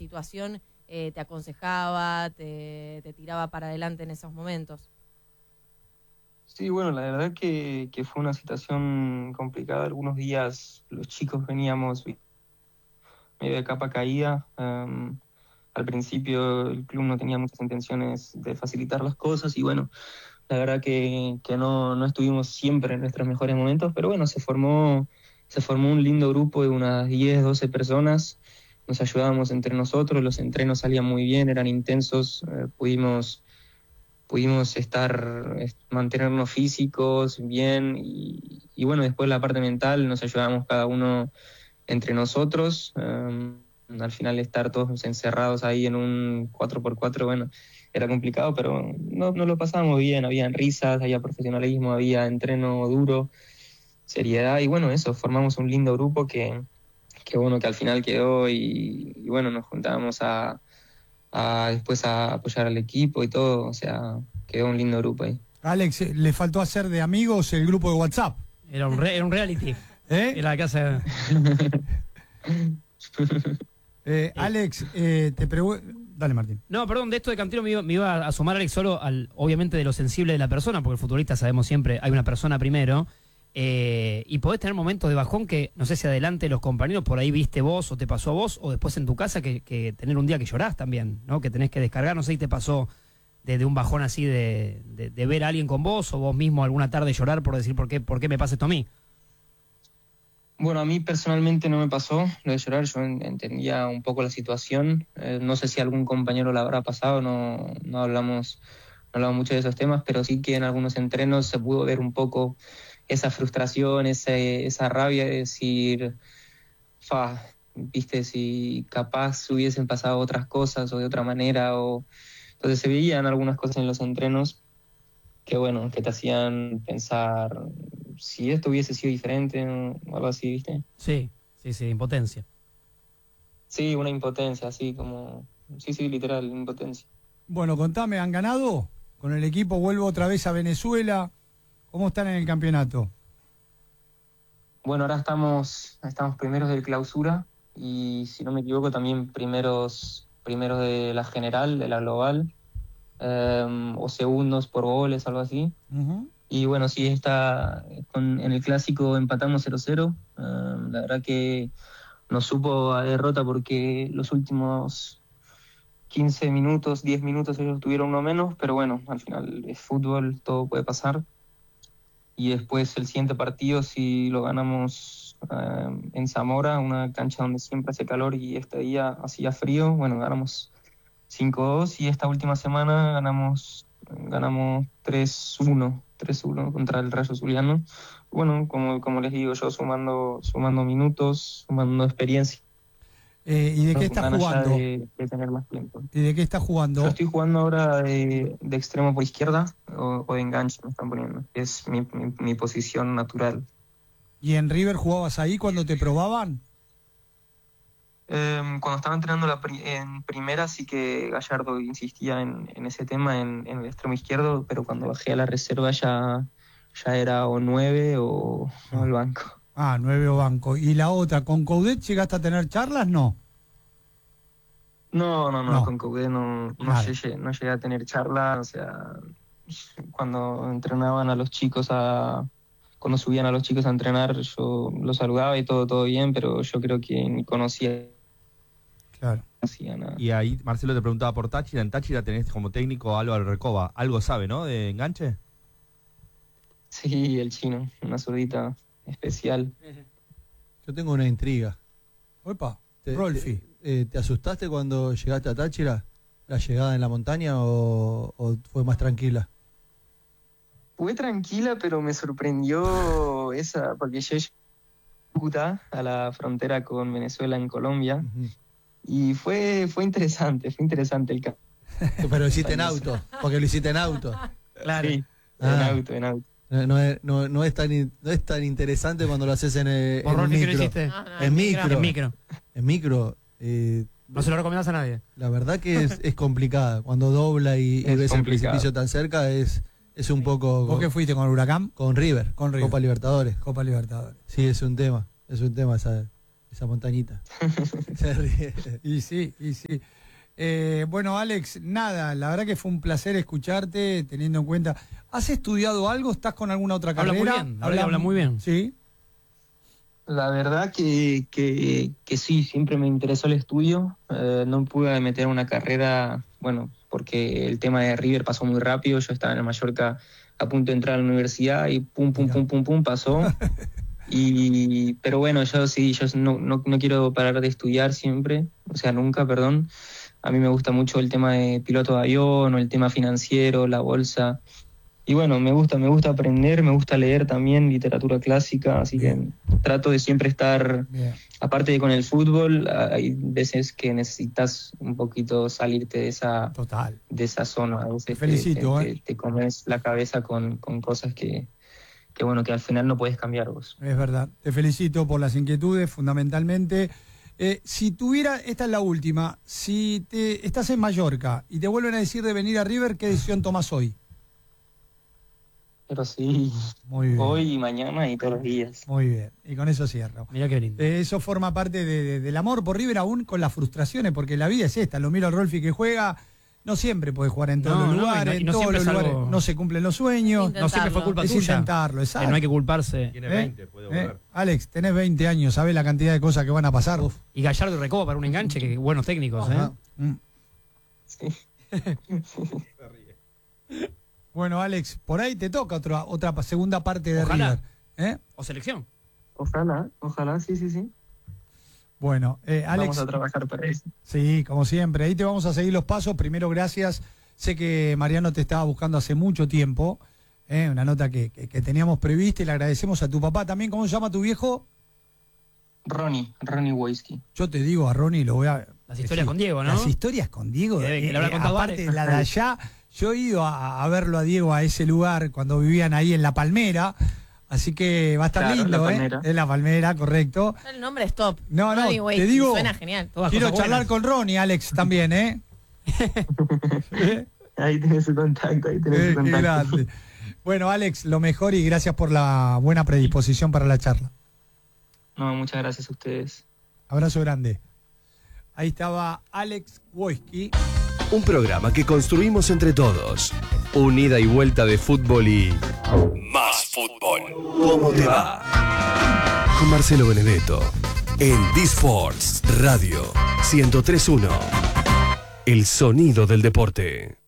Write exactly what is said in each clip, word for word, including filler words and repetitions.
situación eh, te aconsejaba, te, te tiraba para adelante en esos momentos. Sí, bueno, la verdad que, que fue una situación complicada. Algunos días los chicos veníamos medio de capa caída. Um, al principio el club no tenía muchas intenciones de facilitar las cosas y bueno, la verdad que, que no, no estuvimos siempre en nuestros mejores momentos, pero bueno, se formó, se formó un lindo grupo de unas diez, doce personas. Nos ayudábamos entre nosotros, los entrenos salían muy bien, eran intensos, eh, pudimos... pudimos estar, mantenernos físicos bien y, y bueno, después la parte mental nos ayudamos cada uno entre nosotros. Um, al final estar todos encerrados ahí en un cuatro por cuatro, bueno, era complicado, pero no, no lo pasábamos bien, había risas, había profesionalismo, había entreno duro, seriedad y bueno, eso, formamos un lindo grupo que, que bueno, que al final quedó y, y bueno, nos juntábamos a A después a apoyar al equipo y todo, o sea, quedó un lindo grupo ahí. Alex, le faltó hacer de amigos el grupo de WhatsApp. Era un, re, era un reality. ¿Eh? Era la casa. eh, Alex, eh, te pregunto. Dale, Martín. No, perdón, de esto de Cantero me iba, me iba a sumar, Alex, solo al, obviamente, de lo sensible de la persona, porque el futbolista sabemos siempre, hay una persona primero. Eh, y podés tener momentos de bajón que, no sé si adelante los compañeros, por ahí viste vos o te pasó a vos, o después en tu casa que, que tener un día que llorás también, ¿no? Que tenés que descargar, no sé si te pasó de, de un bajón así de, de, de ver a alguien con vos o vos mismo alguna tarde llorar por decir por qué, por qué me pasa esto a mí. Bueno, a mí personalmente no me pasó lo de llorar, yo entendía un poco la situación, eh, no sé si algún compañero la habrá pasado, no, no hablamos, no hablamos mucho de esos temas, pero sí que en algunos entrenos se pudo ver un poco esa frustración, ese, esa rabia de decir, fa, viste, si capaz hubiesen pasado otras cosas o de otra manera, o entonces se veían algunas cosas en los entrenos que bueno, que te hacían pensar si esto hubiese sido diferente o algo así, viste. Sí, sí, sí, impotencia. Sí, una impotencia, así como, sí, sí, literal, impotencia. Bueno, contame, ¿han ganado? Con el equipo vuelvo otra vez a Venezuela. ¿Cómo están en el campeonato? Bueno, ahora estamos, estamos primeros del clausura y si no me equivoco también primeros, primeros de la general, de la global, eh, o segundos por goles, algo así. Uh-huh. Y bueno, sí, está con, en el clásico empatamos cero cero. Eh, la verdad que nos supo a derrota porque los últimos quince minutos, diez minutos ellos tuvieron uno menos, pero bueno, al final es fútbol, todo puede pasar. Y después el siguiente partido, si lo ganamos eh, en Zamora, una cancha donde siempre hace calor y este día hacía frío, bueno, ganamos cinco dos y esta última semana ganamos, ganamos tres uno contra el Rayo Zuliano. Bueno, como, como les digo yo, sumando, sumando minutos, sumando experiencia. Eh, ¿Y de qué estás jugando? De, de tener más tiempo. ¿Y de qué estás jugando? Yo estoy jugando ahora de, de extremo por izquierda o, o de enganche, me están poniendo. Es mi, mi, mi posición natural. ¿Y en River jugabas ahí cuando te probaban? Eh, cuando estaba entrenando la pri en primera, sí que Gallardo insistía en, en ese tema, en, en el extremo izquierdo, pero cuando bajé a la reserva ya, ya era o nueve o, o el banco. Ah, nueve o banco. ¿Y la otra, con Coudet llegaste a tener charlas? No. No, no, no, no. con Coudet no, no, llegué, no llegué a tener charlas. O sea, cuando entrenaban a los chicos, a, cuando subían a los chicos a entrenar, yo los saludaba y todo, todo bien, pero yo creo que ni conocía. Claro. Nada. Y ahí Marcelo te preguntaba por Táchira. En Táchira tenés como técnico a Álvaro Recoba. Algo sabe, ¿no? De enganche. Sí, el chino, una zurdita especial. Yo tengo una intriga. Opa, ¿Te, Rolfi. Te, eh, ¿Te asustaste cuando llegaste a Táchira? ¿La llegada en la montaña o, o fue más tranquila? Fue tranquila, pero me sorprendió esa, porque yo llegué a Cúcuta, a la frontera con Venezuela en Colombia, uh-huh. y fue fue interesante, fue interesante el campo. Pero lo hiciste en auto, porque lo hiciste en auto. Claro. Sí, ah. en auto, en auto. No es, no, no, es tan, no es tan interesante cuando lo haces en, el, en un micro. Hiciste? No, no, en, micro. en micro. En micro. Eh, no se lo recomendás a nadie. La verdad que es, es complicada. Cuando dobla y, y ves complicado. El precipicio tan cerca es, es un poco... ¿Vos qué fuiste con Huracán? Con River. Con River. Copa Libertadores. Copa Libertadores. Sí, es un tema. Es un tema esa, esa montañita. Se ríe. Y sí, y sí. Eh, bueno, Alex, nada, la verdad que fue un placer escucharte, teniendo en cuenta. ¿Has estudiado algo? ¿Estás con alguna otra Habla carrera? muy bien, habla, habla muy bien. Sí. La verdad que, que, que sí, siempre me interesó el estudio. Eh, no pude meter una carrera, bueno, porque el tema de River pasó muy rápido. Yo estaba en el Mallorca a punto de entrar a la universidad y pum, pum, Mira. pum, pum, pum, pasó. Y, pero bueno, yo sí, yo no, no, no quiero parar de estudiar siempre, o sea, nunca, perdón. A mí me gusta mucho el tema de piloto de avión o el tema financiero, la bolsa. Y bueno, me gusta, me gusta aprender, me gusta leer también literatura clásica, así Bien. que trato de siempre estar, Bien. aparte de con el fútbol, hay veces que necesitas un poquito salirte de esa, Total. de esa zona. A veces Te felicito, te, te, eh. te, te comes la cabeza con, con cosas que, que, bueno, que al final no puedes cambiar vos. Es verdad. Te felicito por las inquietudes, fundamentalmente. Eh, si tuviera, esta es la última, si te estás en Mallorca y te vuelven a decir de venir a River, ¿qué decisión tomas hoy? Pero sí, Muy bien. hoy y mañana y todos los días. Muy bien. Y con eso cierro. Mirá qué lindo. Eh, eso forma parte de- de- del amor por River, aún con las frustraciones, porque la vida es esta. Lo miro al Rolfi que juega, no siempre puede jugar en todos No, los no, y no- lugares, y en no todos siempre los es lugares algo- no se cumplen los sueños. Intentarlo. No siempre fue culpa Es tuya. intentarlo, Eh, exacto. no hay que culparse. Tiene ¿Eh? veinte, puede ¿Eh? volver. Alex, tenés veinte años, ¿sabés la cantidad de cosas que van a pasar? Y Gallardo y Recoba para un enganche, que buenos técnicos, ¿eh? Ajá. Mm. Sí. Bueno, Alex, por ahí te toca otra, otra pa- segunda parte de Ojalá. River. ¿Eh? O selección. Ojalá, ojalá, sí, sí, sí. Bueno, eh, Alex, Vamos a trabajar para eso. sí, como siempre, ahí te vamos a seguir los pasos. Primero, gracias. Sé que Mariano te estaba buscando hace mucho tiempo, ¿eh? Una nota que, que- que teníamos prevista y le agradecemos a tu papá también. ¿Cómo se llama tu viejo? Ronnie, Ronnie Wojski. Yo te digo a Ronnie, lo voy a... Las historias decir, con Diego, ¿no? Las historias con Diego. Que debe- que eh, le habrá eh, contado aparte varias. de la de allá, yo he ido a, a verlo a Diego a ese lugar cuando vivían ahí en La Palmera. Así que va a estar Claro, lindo, La ¿eh? Palmera. En La Palmera, correcto. El nombre es top. No, no, Ronnie Wake, te digo- Suena genial. Todas Quiero cosas charlar buenas. con Ronnie, Alex, también, ¿eh? ¿Eh? Ahí tenés su contacto, ahí tenés Eh, su qué contacto. grande. Bueno, Alex, lo mejor y gracias por la buena predisposición para la charla. No, muchas gracias a ustedes. Abrazo grande. Ahí estaba Alex Wojski. Un programa que construimos entre todos. Un ida y vuelta de fútbol y... más fútbol. ¿Cómo te va? Con Marcelo Benedetto. En D-Sports Radio ciento tres punto uno. El sonido del deporte.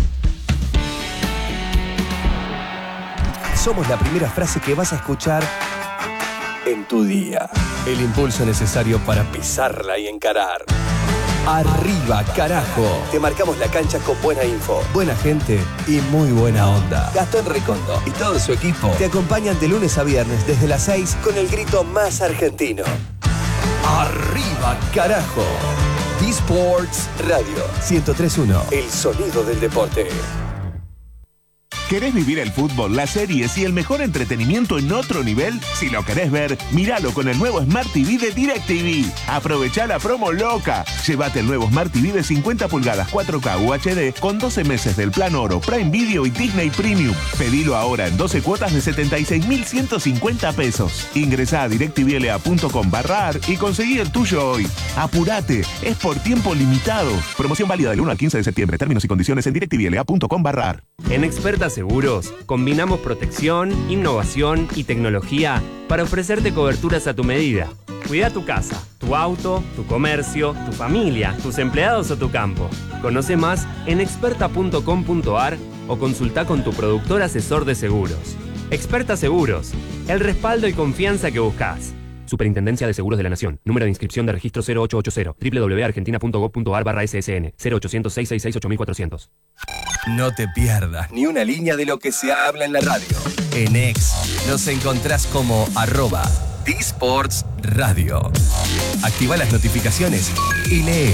Somos la primera frase que vas a escuchar en tu día. El impulso necesario para pisarla y encarar. Arriba, carajo. Te marcamos la cancha con buena info, buena gente y muy buena onda. Gastón Recondo y todo su equipo te acompañan de lunes a viernes desde las seis con el grito más argentino. Arriba, carajo. D-Sports Radio ciento tres punto uno. El sonido del deporte. ¿Querés vivir el fútbol, las series y el mejor entretenimiento en otro nivel? Si lo querés ver, míralo con el nuevo Smart T V de DirecTV. Aprovechá la promo loca. Llévate el nuevo Smart T V de cincuenta pulgadas cuatro K U H D con doce meses del plan oro, Prime Video y Disney Premium. Pedilo ahora en doce cuotas de setenta y seis mil ciento cincuenta pesos. Ingresá a directvla.com barra ar y conseguí el tuyo hoy. Apurate, es por tiempo limitado. Promoción válida del uno al quince de septiembre. Términos y condiciones en directvla.com barra ar. En Experta Seguros, combinamos protección, innovación y tecnología para ofrecerte coberturas a tu medida. Cuida tu casa, tu auto, tu comercio, tu familia, tus empleados o tu campo. Conoce más en experta punto com punto ar o consulta con tu productor asesor de seguros. Experta Seguros, el respaldo y confianza que buscas. Superintendencia de Seguros de la Nación. Número de inscripción de registro cero ocho ocho cero. doble u doble u doble u punto argentina punto gov punto ar barra ese ese ene. cero ochocientos, seiscientos sesenta y seis, ocho mil cuatrocientos. No te pierdas ni una línea de lo que se habla en la radio. En X nos encontrás como arroba D-Sports Radio. Activa las notificaciones y lee.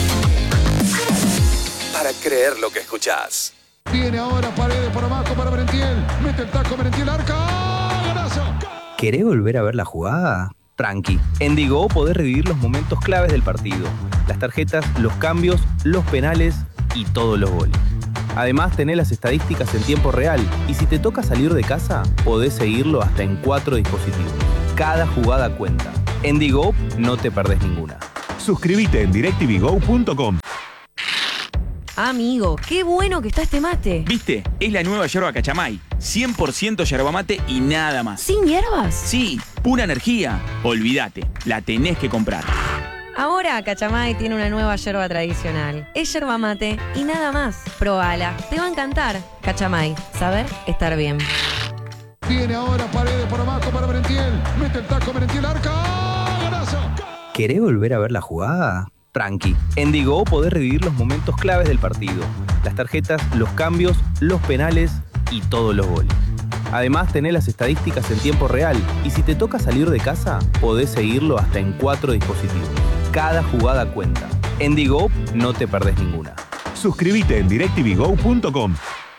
Para creer lo que escuchás. Viene ahora Paredes por abajo para Merentiel. Mete el taco Merentiel, arca. ¡Golazo! ¿Querés volver a ver la jugada? Tranqui. En Digo podés revivir los momentos claves del partido. Las tarjetas, los cambios, los penales y todos los goles. Además, tenés las estadísticas en tiempo real y si te toca salir de casa, podés seguirlo hasta en cuatro dispositivos. Cada jugada cuenta. En Digo no te perdés ninguna. Suscríbete en direct t v go punto com. Amigo, qué bueno que está este mate. ¿Viste? Es la nueva yerba Cachamay. cien por ciento yerba mate y nada más. ¿Sin hierbas? Sí, pura energía. Olvídate, la tenés que comprar. Ahora Cachamay tiene una nueva yerba tradicional. Es yerba mate y nada más. Probala, te va a encantar. Cachamay, saber estar bien. Viene ahora Paredes por abajo para Merentiel. Mete el taco Merentiel, arca. ¡Golazo! ¿Querés volver a ver la jugada? Tranqui. En Digo podés revivir los momentos claves del partido. Las tarjetas, los cambios, los penales y todos los goles. Además, tenés las estadísticas en tiempo real y si te toca salir de casa, podés seguirlo hasta en cuatro dispositivos. Cada jugada cuenta. En Digo no te perdés ninguna. Suscríbete en direct t v go punto com.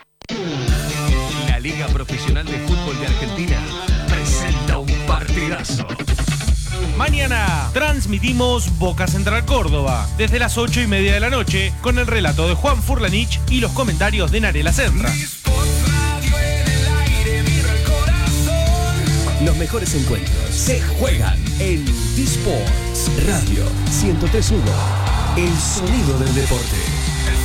La Liga Profesional de Fútbol de Argentina presenta un partidazo. Mañana transmitimos Boca Central Córdoba desde las ocho y media de la noche con el relato de Juan Furlanich y los comentarios de Narela Serra. Los mejores encuentros se juegan en D-Sports Radio ciento tres punto uno. El sonido del deporte.